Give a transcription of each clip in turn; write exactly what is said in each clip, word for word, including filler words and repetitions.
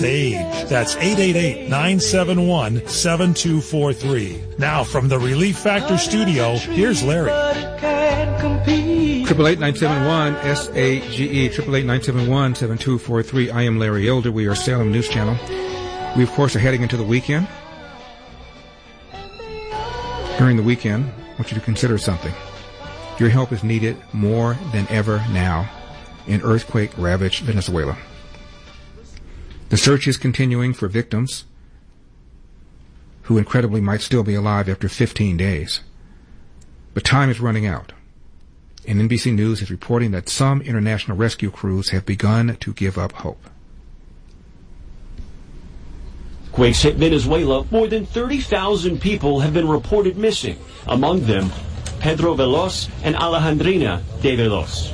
Age. That's eight eight eight, nine seven one, seven two four three. Now from the Relief Factor studio, here's Larry. Triple eight nine seven one S A G E. Triple eight nine seven one seven two four three. I am Larry Elder. We are Salem News Channel. We of course are heading into the weekend. During the weekend, I want you to consider something. Your help is needed more than ever now in earthquake-ravaged Venezuela. The search is continuing for victims who incredibly might still be alive after fifteen days. But time is running out, and N B C News is reporting that some international rescue crews have begun to give up hope. Quakes hit Venezuela. More than thirty thousand people have been reported missing, among them Pedro Veloz and Alejandrina de Veloz.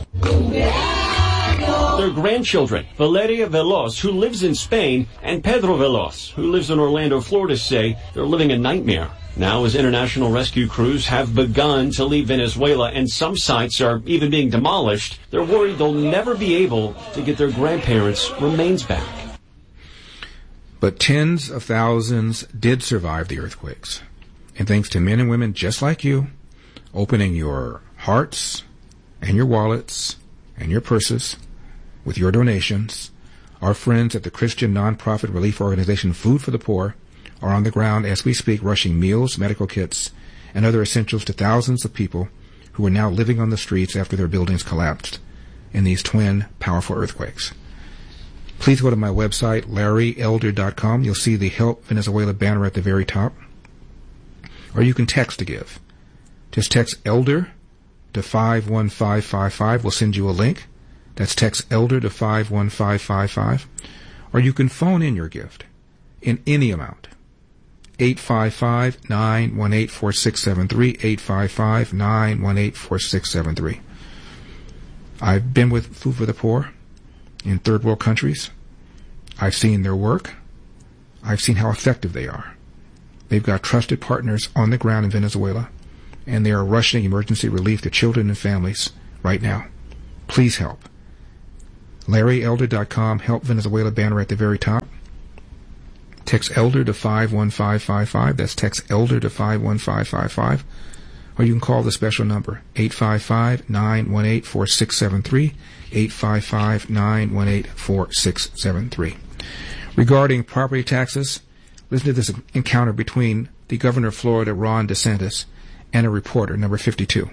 Their grandchildren, Valeria Veloz, who lives in Spain, and Pedro Veloz, who lives in Orlando, Florida, say they're living a nightmare. Now, as international rescue crews have begun to leave Venezuela and some sites are even being demolished, they're worried they'll never be able to get their grandparents' remains back. But tens of thousands did survive the earthquakes. And thanks to men and women just like you, opening your hearts and your wallets and your purses with your donations, our friends at the Christian nonprofit relief organization Food for the Poor are on the ground as we speak, rushing meals, medical kits, and other essentials to thousands of people who are now living on the streets after their buildings collapsed in these twin powerful earthquakes. Please go to my website, larry elder dot com. You'll see the Help Venezuela banner at the very top. Or you can text to give. Just text ELDER to five one five five five. We'll send you a link. That's text ELDER to five one five five five. Or you can phone in your gift in any amount. eight five five, nine one eight, four six seven three, eight five five, nine one eight, four six seven three. I've been with Food for the Poor in third world countries. I've seen their work. I've seen how effective they are. They've got trusted partners on the ground in Venezuela, and they are rushing emergency relief to children and families right now. Please help. larry elder dot com, Help Venezuela banner at the very top. Text ELDER to five one five five five. That's text ELDER to five one five five five. Or you can call the special number, eight five five, nine one eight, four six seven three, eight five five, nine one eight, four six seven three. Regarding property taxes, listen to this encounter between the governor of Florida, Ron DeSantis, and a reporter, number fifty-two.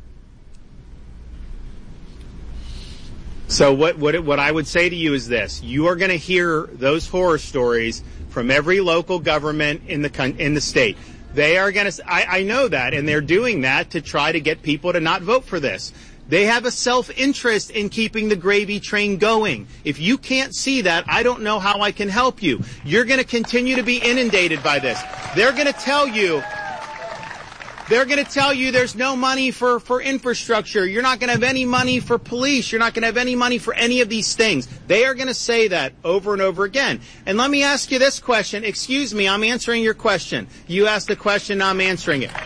So what, what, what I would say to you is this. You are going to hear those horror stories from every local government in the in the state. They are going to, I, I know that, and they're doing that to try to get people to not vote for this. They have a self-interest in keeping the gravy train going. If you can't see that, I don't know how I can help you. You're going to continue to be inundated by this. They're going to tell you, they're going to tell you there's no money for, for infrastructure. You're not going to have any money for police. You're not going to have any money for any of these things. They are going to say that over and over again. And let me ask you this question. Excuse me, I'm answering your question. You asked the question, I'm answering it.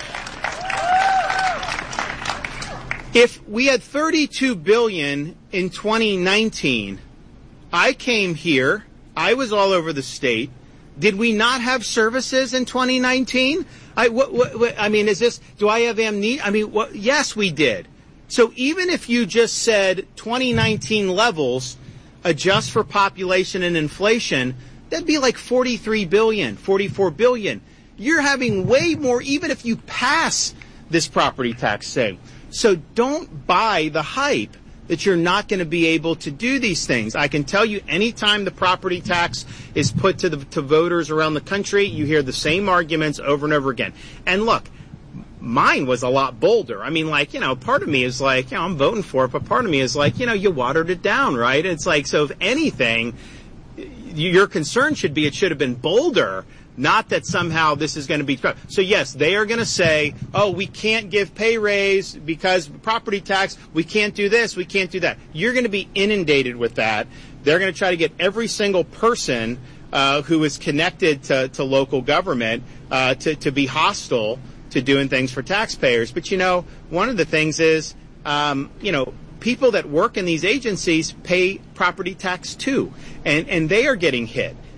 If we had thirty-two billion dollars in twenty nineteen, I came here, I was all over the state. Did we not have services in twenty nineteen? I, what, what, what, I mean, is this, do I have amnesia? I mean, what, yes, we did. So even if you just said twenty nineteen levels, adjust for population and inflation, that'd be like forty-three billion dollars, forty-four billion dollars. You're having way more, even if you pass this property tax thing. So don't buy the hype that you're not going to be able to do these things. I can tell you anytime the property tax is put to the to voters around the country, you hear the same arguments over and over again. And look, mine was a lot bolder. I mean, like, you know, part of me is like, you know, I'm voting for it, but part of me is like, you know, you watered it down, right? It's like, so if anything, your concern should be it should have been bolder. Not that somehow this is going to be... So, yes, they are going to say, oh, we can't give pay raise because property tax, we can't do this, we can't do that. You're going to be inundated with that. They're going to try to get every single person uh, who is connected to, to local government uh, to, to be hostile to doing things for taxpayers. But, you know, one of the things is, um, you know, people that work in these agencies pay property tax too, and, and they are getting hit.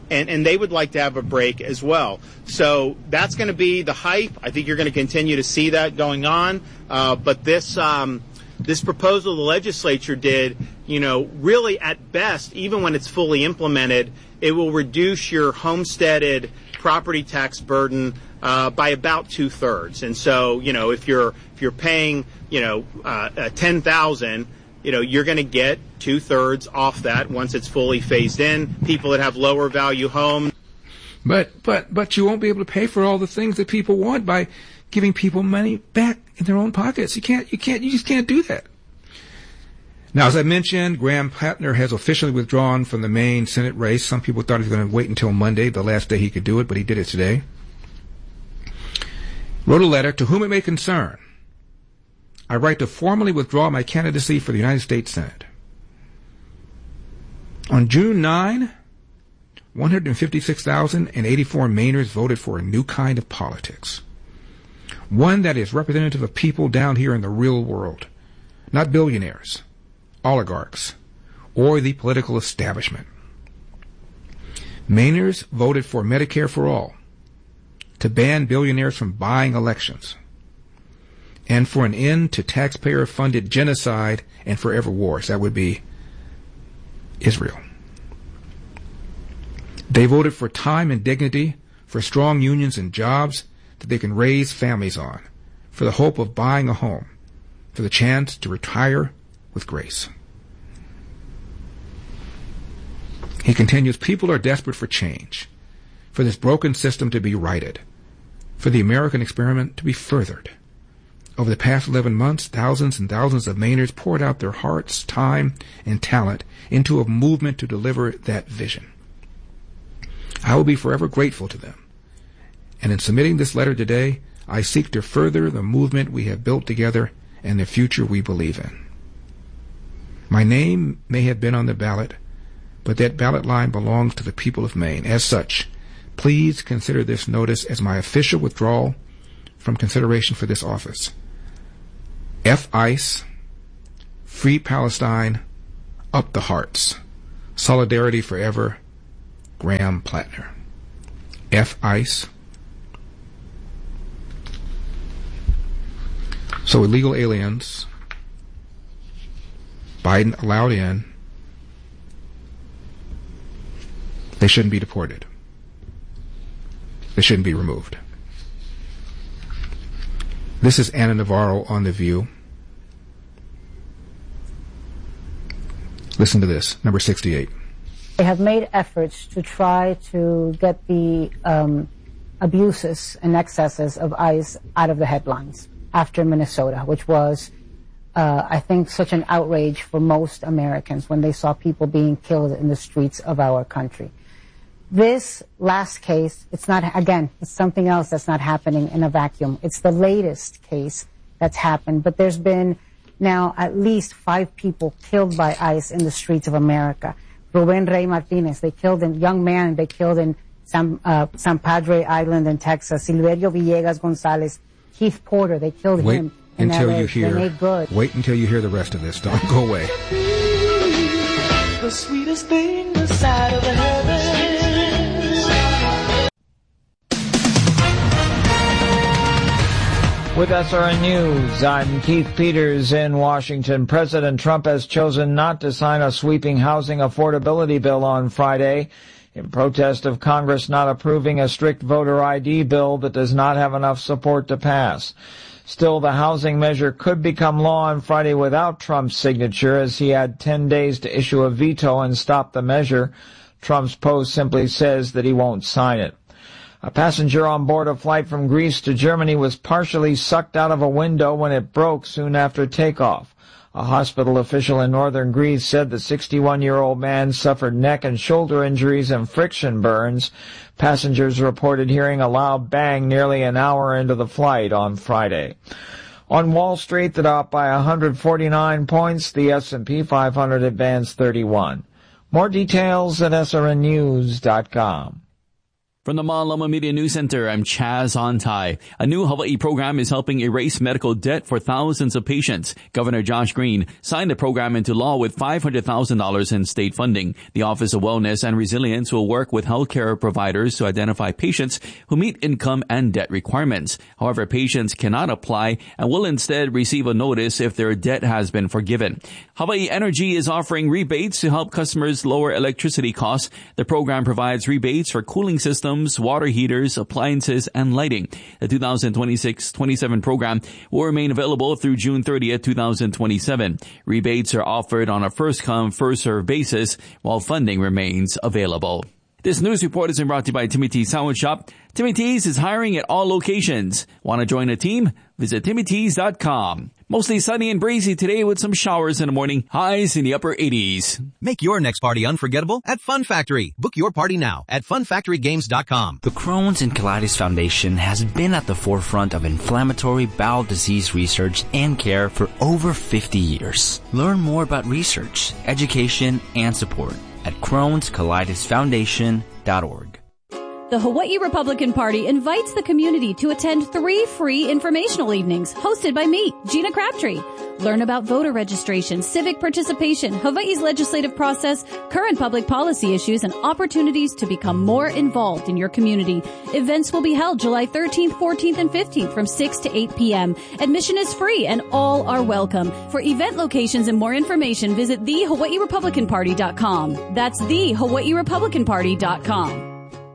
and, and they would like to have a break as well. So that's going to be the hype. I think you're going to continue to see that going on. Uh, but this um, this proposal the legislature did, you know, really at best, even when it's fully implemented, it will reduce your homesteaded property tax burden uh, by about two thirds. And so, you know, if you're if you're paying, you know, uh, uh, ten thousand, you know, you're going to get two thirds off that once it's fully phased in. People that have lower value homes. But but but you won't be able to pay for all the things that people want by giving people money back in their own pockets. You can't you can't you just can't do that. Now, as I mentioned, Graham Plattner has officially withdrawn from the Maine Senate race. Some people thought he was going to wait until Monday, the last day he could do it, but he did it today. Wrote a letter, to whom it may concern, I write to formally withdraw my candidacy for the United States Senate. On June ninth, one hundred fifty-six thousand eighty-four Mainers voted for a new kind of politics. One that is representative of people down here in the real world, not billionaires, oligarchs, or the political establishment. Mainers voted for Medicare for all, to ban billionaires from buying elections, and for an end to taxpayer-funded genocide and forever wars. That would be Israel. They voted for time and dignity, for strong unions and jobs that they can raise families on, for the hope of buying a home, for the chance to retire with grace. He continues, people are desperate for change, for this broken system to be righted, for the American experiment to be furthered. Over the past eleven months, thousands and thousands of Mainers poured out their hearts, time, and talent into a movement to deliver that vision. I will be forever grateful to them. And in submitting this letter today, I seek to further the movement we have built together and the future we believe in. My name may have been on the ballot, but that ballot line belongs to the people of Maine. As such, please consider this notice as my official withdrawal from consideration for this office. F ICE, Free Palestine, Up the Hearts. Solidarity forever, Graham Plattner. F ICE. So illegal aliens, Biden allowed in, they shouldn't be deported. They shouldn't be removed. This is Ana Navarro on The View. Listen to this, number sixty-eight. They have made efforts to try to get the um, abuses and excesses of ICE out of the headlines after Minnesota, which was, uh, I think, such an outrage for most Americans when they saw people being killed in the streets of our country. This last case, it's not, again, it's something else that's not happening in a vacuum. It's the latest case that's happened, but there's been now at least five people killed by ICE in the streets of America. Ruben Rey Martinez, they killed a young man, they killed in San, uh, San Padre Island in Texas. Silverio Villegas Gonzalez, Keith Porter, they killed wait him in until L A. you hear. Good. Wait until you hear the rest of this. Don't go away. The sweetest thing this side of the heavens. With S R N News, I'm Keith Peters in Washington. President Trump has chosen not to sign a sweeping housing affordability bill on Friday in protest of Congress not approving a strict voter I D bill that does not have enough support to pass. Still, the housing measure could become law on Friday without Trump's signature, as he had ten days to issue a veto and stop the measure. Trump's post simply says that he won't sign it. A passenger on board a flight from Greece to Germany was partially sucked out of a window when it broke soon after takeoff. A hospital official in northern Greece said the sixty-one-year-old man suffered neck and shoulder injuries and friction burns. Passengers reported hearing a loud bang nearly an hour into the flight on Friday. On Wall Street, the Dow by one hundred forty-nine points, the S and P five hundred advanced thirty-one. More details at S R N news dot com. From the Malama Media News Center, I'm Chaz Ontai. A new Hawaii program is helping erase medical debt for thousands of patients. Governor Josh Green signed the program into law with five hundred thousand dollars in state funding. The Office of Wellness and Resilience will work with healthcare providers to identify patients who meet income and debt requirements. However, patients cannot apply and will instead receive a notice if their debt has been forgiven. Hawaii Energy is offering rebates to help customers lower electricity costs. The program provides rebates for cooling systems, water heaters, appliances, and lighting. The two thousand twenty-six twenty-seven program will remain available through June thirtieth, twenty twenty-seven. Rebates are offered on a first-come, first-served basis while funding remains available. This news report is brought to you by Timmy T's Sandwich Shop. Timmy T's is hiring at all locations. Want to join a team? Visit timmy t's dot com. Mostly sunny and breezy today with some showers in the morning. Highs in the upper eighties. Make your next party unforgettable at Fun Factory. Book your party now at fun factory games dot com. The Crohn's and Colitis Foundation has been at the forefront of inflammatory bowel disease research and care for over fifty years. Learn more about research, education, and support at crohns colitis foundation dot org. The Hawaii Republican Party invites the community to attend three free informational evenings hosted by me, Gina Crabtree. Learn about voter registration, civic participation, Hawaii's legislative process, current public policy issues, and opportunities to become more involved in your community. Events will be held July thirteenth, fourteenth, and fifteenth from six to eight p.m. Admission is free and all are welcome. For event locations and more information, visit the hawaii republican party dot com. That's the hawaii republican party dot com.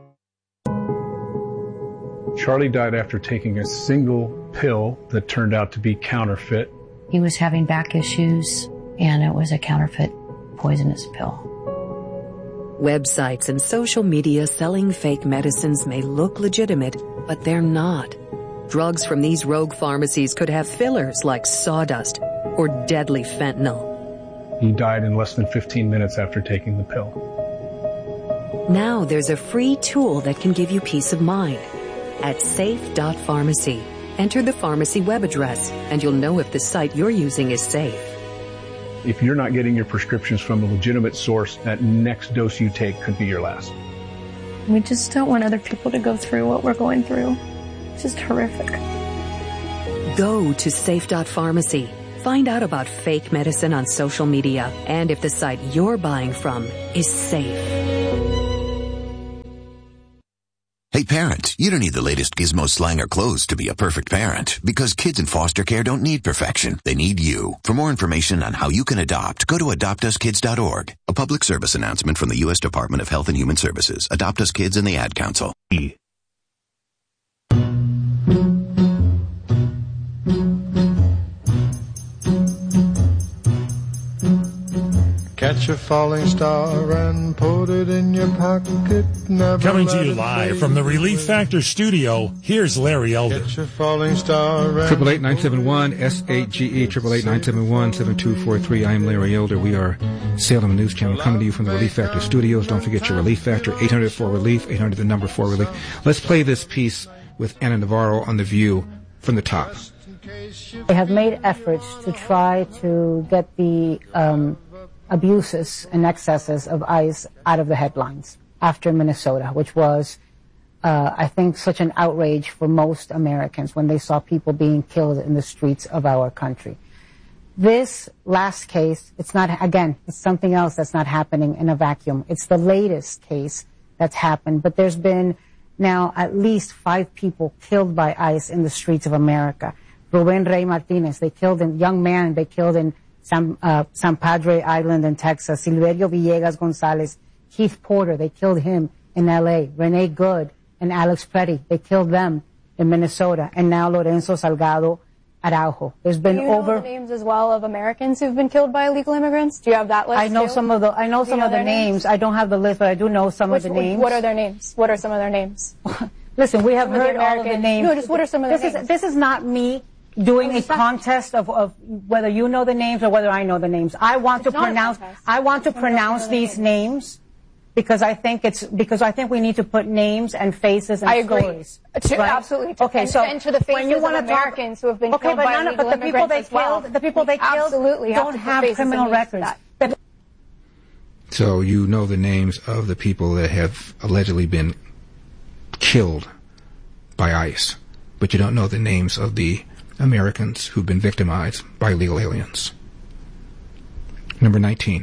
Charlie died after taking a single pill that turned out to be counterfeit. He was having back issues, and it was a counterfeit poisonous pill. Websites and social media selling fake medicines may look legitimate, but they're not. Drugs from these rogue pharmacies could have fillers like sawdust or deadly fentanyl. He died in less than fifteen minutes after taking the pill. Now there's a free tool that can give you peace of mind. At safe dot pharmacy, enter the pharmacy web address, and you'll know if the site you're using is safe. If you're not getting your prescriptions from a legitimate source, that next dose you take could be your last. We just don't want other people to go through what we're going through. It's just horrific. Go to safe dot pharmacy. Find out about fake medicine on social media and if the site you're buying from is safe. Hey parents, you don't need the latest gizmo, slang, or clothes to be a perfect parent, because kids in foster care don't need perfection. They need you. For more information on how you can adopt, go to adopt us kids dot org. A public service announcement from the U S Department of Health and Human Services, Adopt Us Kids, and the Ad Council. Catch a falling star and put it in your pocket. Never Coming to you live from the Relief Factor studio, here's Larry Elder. Catch a falling star. Triple eight nine seven one S eight G E triple eight nine seven one seven two four three. I am Larry Elder. We are Salem News Channel coming to you from the Relief Factor studios. Don't forget your Relief Factor eight hundred for relief, eight hundred the number for relief. Let's play this piece with Anna Navarro on The View from the top. They have made efforts to try to get the um, abuses and excesses of ICE out of the headlines after Minnesota, which was, uh, I think, such an outrage for most Americans when they saw people being killed in the streets of our country. This last case, it's not, again, it's something else that's not happening in a vacuum. It's the latest case that's happened, but there's been now at least five people killed by ICE in the streets of America. Ruben Rey Martinez, they killed a young man, they killed in San, uh, San Padre Island in Texas. Silverio Villegas Gonzalez, Keith Porter, they killed him in L A. Renee Good and Alex Petty, they killed them in Minnesota. And now Lorenzo Salgado Araujo. There's been Do you over. know the names as well of Americans who've been killed by illegal immigrants? Do you have that list? I know too? some of the. I know Do some you know of the their names. names? I don't have the list, but I do know some Which, of the names. What are their names? What are some of their names? Listen, we have Some of the heard all of the American- names. No, just what are some of the this names? Is, this is not me doing a contest of, of whether you know the names or whether I know the names. I want It's to not a pronounce. contest. I want to It's not a pronounce contest. these names because I think it's because I think we need to put names and faces and I agree. stories. To- right? absolutely. To- Okay, and- so and to the when faces you of wanna Americans talk, who have been okay, killed but by none of, illegal but the people they immigrants as well. killed, the people they We killed, absolutely have don't to put have faces criminal and names to records. that. So you know the names of the people that have allegedly been killed by ICE, but you don't know the names of the Americans who've been victimized by illegal aliens. Number nineteen.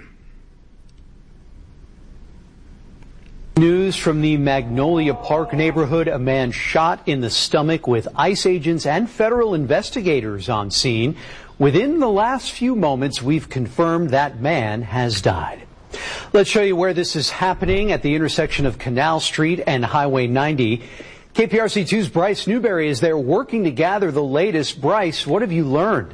News from the Magnolia Park neighborhood. A man shot in the stomach with ICE agents and federal investigators on scene. Within the last few moments, we've confirmed that man has died. Let's show you where this is happening at the intersection of Canal Street and Highway ninety. K P R C two's Bryce Newberry is there working to gather the latest. Bryce, what have you learned?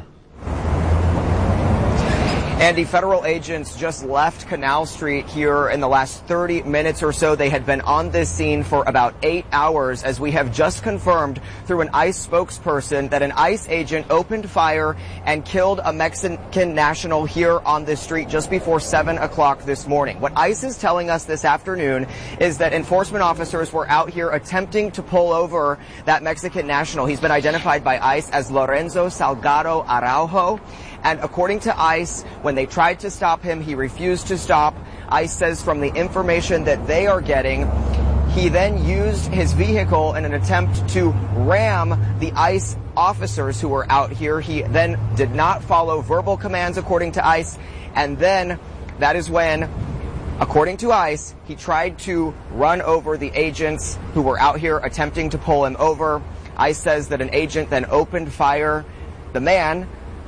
Andy, federal agents just left Canal Street here in the last thirty minutes or so. They had been on this scene for about eight hours, as we have just confirmed through an ICE spokesperson that an ICE agent opened fire and killed a Mexican national here on this street just before seven o'clock this morning. What ICE is telling us this afternoon is that enforcement officers were out here attempting to pull over that Mexican national. He's been identified by ICE as Lorenzo Salgado Araujo. And according to ICE, when they tried to stop him, he refused to stop. ICE says from the information that they are getting, he then used his vehicle in an attempt to ram the ICE officers who were out here. He then did not follow verbal commands, according to ICE. And then that is when, according to ICE, he tried to run over the agents who were out here attempting to pull him over. ICE says that an agent then opened fire. The man,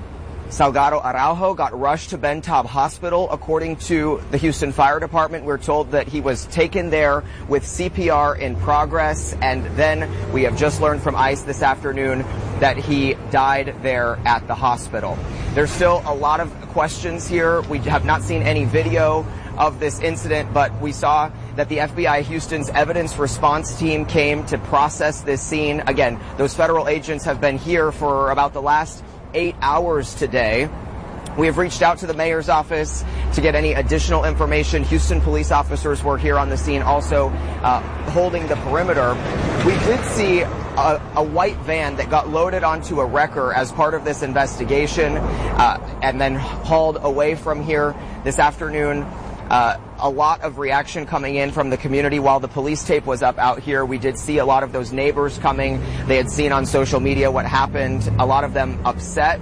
Salgado Araujo, got rushed to Ben Taub Hospital. According to the Houston Fire Department, we're told that he was taken there with C P R in progress, and then we have just learned from ICE this afternoon that he died there at the hospital. There's still a lot of questions here. We have not seen any video of this incident, but we saw that the F B I Houston's evidence response team came to process this scene. Again, those federal agents have been here for about the last eight hours today. We have reached out to the mayor's office to get any additional information. Houston police officers were here on the scene also uh, holding the perimeter. We did see a, a white van that got loaded onto a wrecker as part of this investigation uh, and then hauled away from here this afternoon. Uh, a lot of reaction coming in from the community while the police tape was up out here. We did see a lot of those neighbors coming. They had seen on social media what happened. A lot of them upset.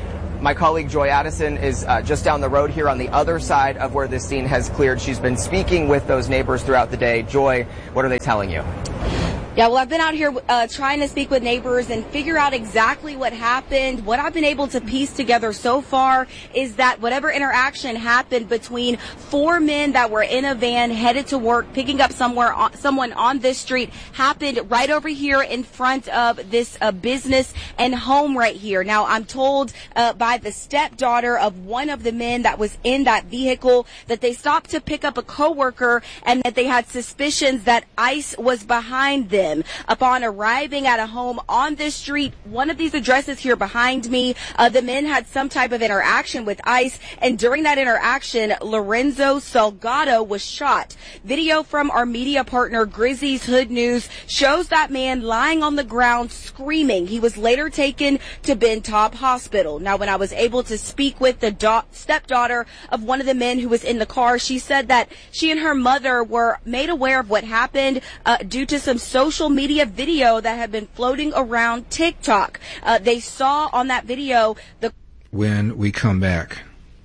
My colleague Joy Addison is uh, just down the road here on the other side of where this scene has cleared. She's been speaking with those neighbors throughout the day. Joy, what are they telling you? Yeah, well, I've been out here uh, trying to speak with neighbors and figure out exactly what happened. What I've been able to piece together so far is that whatever interaction happened between four men that were in a van headed to work, picking up somewhere on, someone on this street, happened right over here in front of this uh, business and home right here. Now, I'm told uh, by the stepdaughter of one of the men that was in that vehicle that they stopped to pick up a coworker and that they had suspicions that ICE was behind them. Upon arriving at a home on this street, one of these addresses here behind me, uh, the men had some type of interaction with ICE, and during that interaction, Lorenzo Salgado was shot. Video from our media partner Grizzly's Hood News shows that man lying on the ground screaming. He was later taken to Ben Taub Hospital. Now, when I was able to speak with the do- stepdaughter of one of the men who was in the car, she said that she and her mother were made aware of what happened uh, due to some social social media video that had been floating around TikTok. Uh, they saw on that video the... When we come back,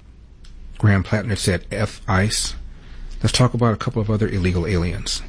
Graham Plattner said F ICE. Let's talk about a couple of other illegal aliens.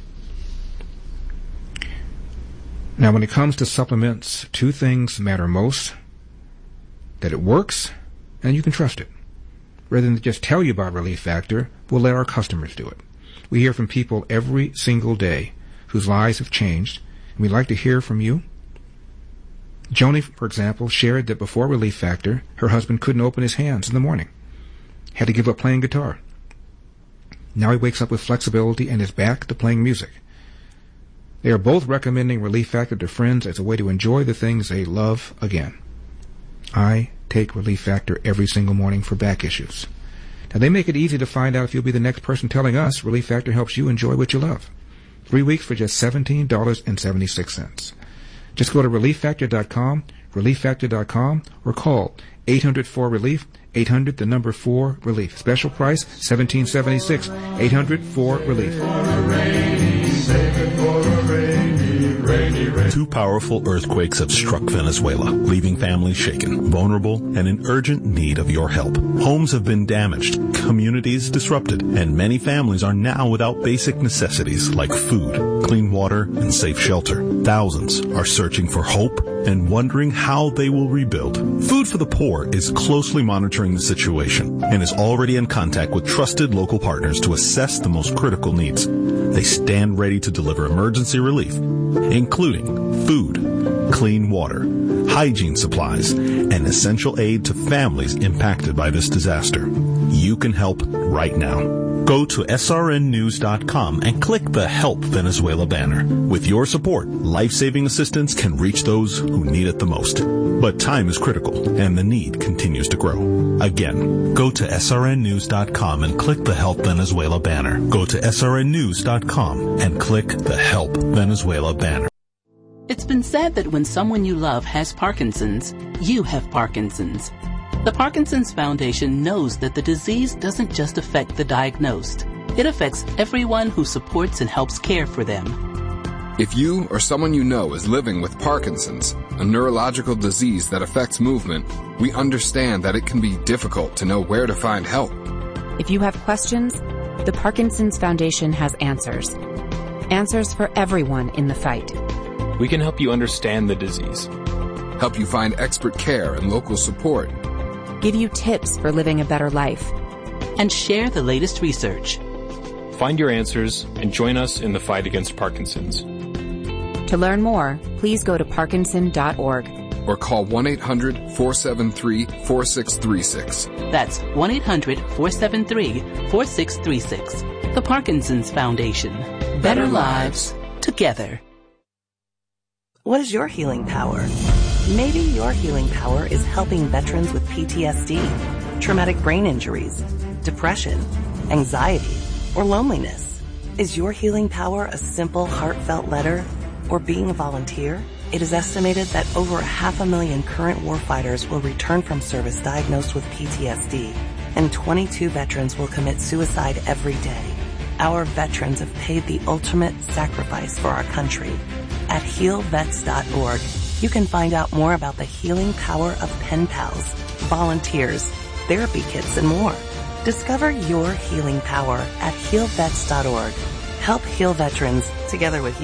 Now, when it comes to supplements, two things matter most. That it works, and you can trust it. Rather than just tell you about Relief Factor, we'll let our customers do it. We hear from people every single day whose lives have changed, and we'd like to hear from you. Joni, for example, shared that before Relief Factor, her husband couldn't open his hands in the morning. Had to give up playing guitar. Now he wakes up with flexibility and is back to playing music. They are both recommending Relief Factor to friends as a way to enjoy the things they love again. I take Relief Factor every single morning for back issues. Now, they make it easy to find out if you'll be the next person telling us Relief Factor helps you enjoy what you love. Three weeks for just seventeen dollars and seventy-six cents. Just go to relief factor dot com, relief factor dot com, or call eight hundred four relief, eight hundred the number four relief. Special price seventeen seventy-six, eight hundred four relief. Save it for a rainy Two powerful earthquakes have struck Venezuela, leaving families shaken, vulnerable, and in urgent need of your help. Homes have been damaged, communities disrupted, and many families are now without basic necessities like food, clean water, and safe shelter. Thousands are searching for hope and wondering how they will rebuild. Food for the Poor is closely monitoring the situation and is already in contact with trusted local partners to assess the most critical needs. They stand ready to deliver emergency relief, including food, clean water, hygiene supplies, and essential aid to families impacted by this disaster. You can help right now. Go to S R N news dot com and click the Help Venezuela banner. With your support, life-saving assistance can reach those who need it the most. But time is critical, and the need continues to grow. Again, go to S R N news dot com and click the Help Venezuela banner. Go to S R N news dot com and click the Help Venezuela banner. It's been said that when someone you love has Parkinson's, you have Parkinson's. The Parkinson's Foundation knows that the disease doesn't just affect the diagnosed. It affects everyone who supports and helps care for them. If you or someone you know is living with Parkinson's, a neurological disease that affects movement, we understand that it can be difficult to know where to find help. If you have questions, the Parkinson's Foundation has answers. Answers for everyone in the fight. We can help you understand the disease, help you find expert care and local support, give you tips for living a better life, and share the latest research. Find your answers and join us in the fight against Parkinson's. To learn more, please go to parkinson dot org or call one eight hundred four seven three four six three six. That's one eight hundred four seven three four six three six. The Parkinson's Foundation. Better, Better lives together. What is your healing power? Maybe your healing power is helping veterans with P T S D, traumatic brain injuries, depression, anxiety, or loneliness. Is your healing power a simple, heartfelt letter or being a volunteer? It is estimated that over a half a million current warfighters will return from service diagnosed with P T S D, and twenty-two veterans will commit suicide every day. Our veterans have paid the ultimate sacrifice for our country. At heal vets dot org, you can find out more about the healing power of pen pals, volunteers, therapy kits, and more. Discover your healing power at heal vets dot org. Help heal veterans together with you.